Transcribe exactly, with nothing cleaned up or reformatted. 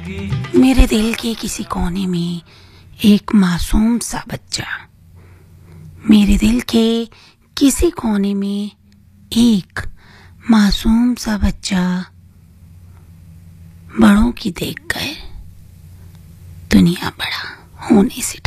मेरे दिल के किसी कोने में एक मासूम सा बच्चा, मेरे दिल के किसी कोने में एक मासूम सा बच्चा बड़ों की देखकर दुनिया बड़ा होने से